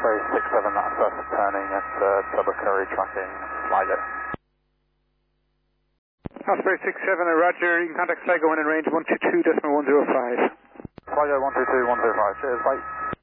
Osprey 67, that's us turning at Tubbercurry tracking Sligo. Osprey 67, roger, you can contact Sligo when in range 122.105. Sligo 122.105, cheers, bye.